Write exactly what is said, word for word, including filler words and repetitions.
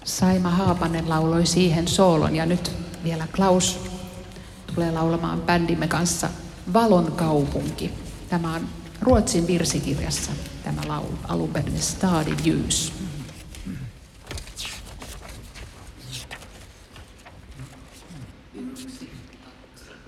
Saima Haapanen lauloi siihen soolon ja nyt vielä Klaus tulee laulamaan bändimme kanssa Valon kaupunki. Tämä on Ruotsin virsikirjassa tämä laulu, alun perin Stadig ljus.